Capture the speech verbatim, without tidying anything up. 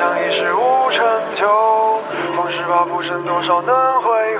想一事无成就，风十八浮沉多少能回